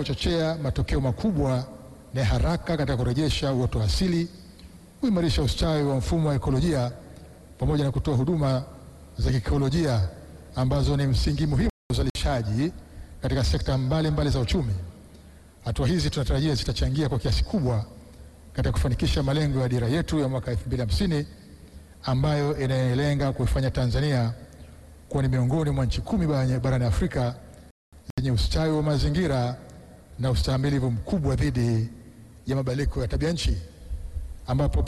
kuchochea matokeo makubwa na haraka katika kurejesha uoto wa asili, kuimarisha ustawi wa mfumo wa ekolojia, pamoja na kutoa huduma za kiikolojia ambazo ni msingi muhimu wa uzalishaji katika sekta mbalimbali za uchumi. Hatua hizi tunatarajia zitachangia kwa kiasi kubwa katika kufanikisha malengo ya dira yetu ya mwaka 2050 ambayo inalenga kuifanya Tanzania kuwa ni miongoni mwa nchi 10 barani Afrika zenye ustawi wa mazingira na ustahimilivu mkubwa dhidi ya mabadiliko ya tabia nchi, ambapo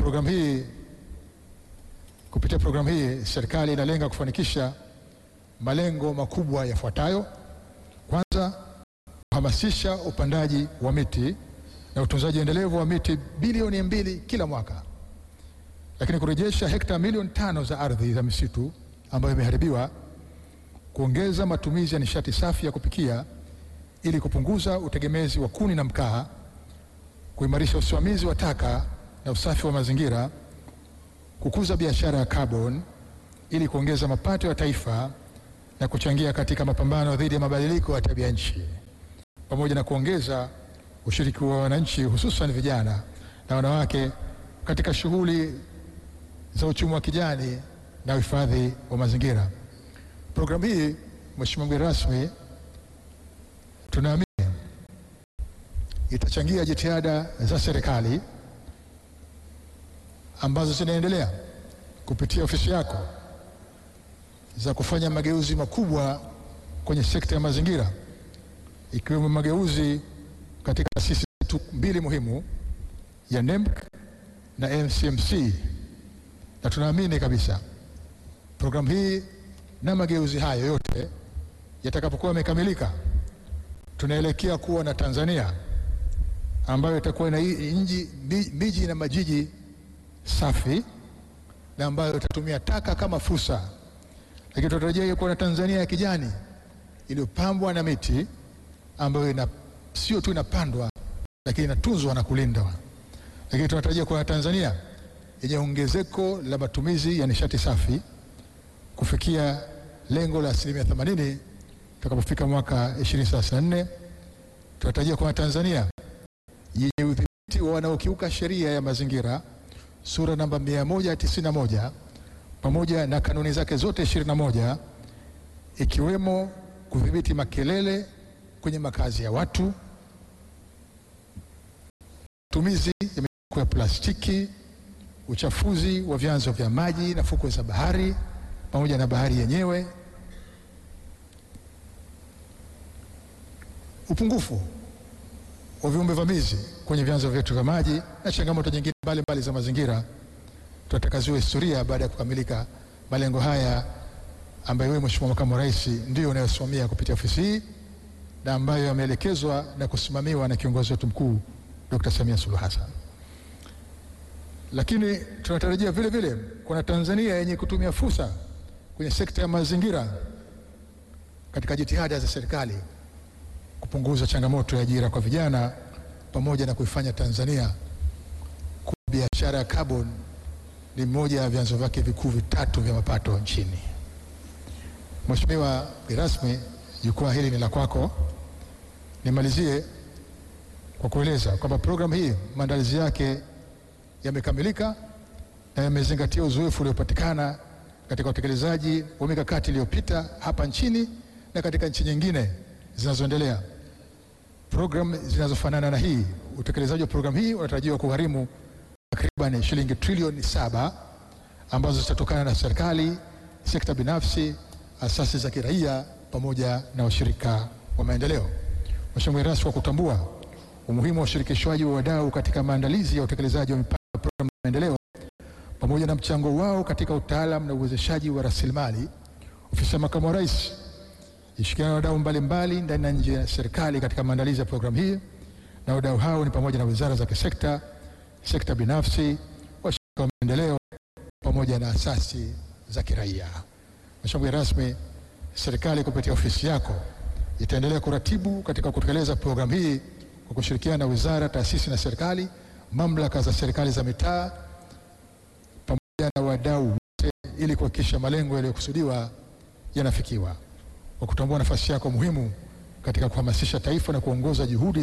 kupitia programu hii serikali inalenga kufanikisha malengo makubwa yafuatayo. Kwanza, kuhamasisha upandaji wa miti na utunzaji endelevu wa miti bilioni 2 kila mwaka, lakini kurejesha hekta milioni 5 za ardhi za misitu ambayo imeharibiwa, kuongeza matumizi ya nishati safi ya kupikia ili kupunguza utegemezi wa kuni na mkaa, kuimarisha usimamizi wa taka na usafi wa mazingira, kukuza biashara ya carbon ili kuongeza mapato ya taifa na kuchangia katika mapambano dhidi ya mabadiliko ya tabia nchi, pamoja na kuongeza ushiriki wa wananchi hususan vijana na wanawake katika shughuli za uchumi wa kijani na uhifadhi wa mazingira. Programu hii, Mheshimiwa mgeni rasmi, tunaamini itachangia jitihada za serikali ambazo zinaendelea kupitia ofisi yako za kufanya mageuzi makubwa kwenye sekta ya mazingira, ikiwemo mageuzi katika taasisi zetu 2 muhimu ya NEMC na NCMC, na tunaamini kabisa programu hii na mageuzi hayo yote yatakapokuwa yamekamilika, tunaelekea kuwa na Tanzania ambayo itakuwa na miji na majiji safi na ambayo itatumia taka kama fursa, lakini tunatarajia kuwa na Tanzania ya kijani iliyopambwa na miti ambayo sio tu inapandwa lakini inatunzwa na kulindwa, lakini tunatarajia kuwa na Tanzania yenye ongezeko la matumizi ya nishati safi kufikia lengo la 80% tutakapofika mwaka 2034. Tunatarajia kuwa na Tanzania yenye udhibiti wa wanaokiuka sheria ya mazingira sura namba 191 pamoja na kanuni zake zote 21, ikiwemo kudhibiti makelele kwenye makazi ya watu, matumizi ya mifuko ya plastiki, uchafuzi wa vyanzo vya maji na fukwe za bahari pamoja na bahari yenyewe, upungufu wa viumbe vamizi kwenye vyanzo vyetu vya maji na changamoto nyingine mbalimbali za mazingira. Tunataka ziwe historia baada ya kukamilika malengo haya ambayo wewe Mheshimiwa Makamu wa Rais ndio unayosimamia kupitia ofisi hii na ambayo yameelekezwa na kusimamiwa na kiongozi wetu mkuu Dr. Samia Suluhu Hassan. Lakini tunatarajia vile vile kuna Tanzania yenye kutumia fursa kwenye sekta ya mazingira katika jitihada za serikali kupunguza changamoto ya ajira kwa vijana pamoja na kuifanya Tanzania kuwa biashara ya carbon ni moja ya vyanzo vyake vikuu 3 vya mapato nchini. Mheshimiwa mgeni rasmi, jukwaa hili ni la kwako. Nimalizie kwa kueleza kwamba programu hii maandalizi yake yamekamilika na yamezingatia uzoefu uliopatikana katika utekelezaji wa mikakati iliyopita hapa nchini na katika nchi nyingine zinazoendelea. Programu zinazofanana na hii, utekelezaji wa programu hii unatarajiwa kugharimu takriban shilingi trilioni 7 ambazo zitatokana na serikali, sekta binafsi, asasi za kiraia pamoja na washirika wa maendeleo. Mheshimiwa Rais, kwa kutambua umuhimu wa ushirikishwaji wa wadau katika maandalizi ya utekelezaji wa mipango ya programu za maendeleo pamoja na mchango wao katika utaalamu na uwezeshaji wa rasilimali, Ofisi ya Makamu wa Rais ishirikiana na wadau mbalimbali ndani na nje ya serikali katika maandalizi ya programu hii, na wadau hao ni pamoja na wizara za kisekta, sekta binafsi, washirika wa maendeleo pamoja na asasi za kiraia. Mheshimiwa rasmi, serikali kupitia ofisi yako itaendelea kuratibu katika kutekeleza programu hii kwa kushirikiana na wizara, taasisi na serikali, mamlaka za serikali za mitaa pamoja na wadau wote ili kuhakikisha malengo yaliyokusudiwa yanafikiwa. Kwa kutambua nafasi yako muhimu katika kuhamasisha taifa na kuongoza juhudi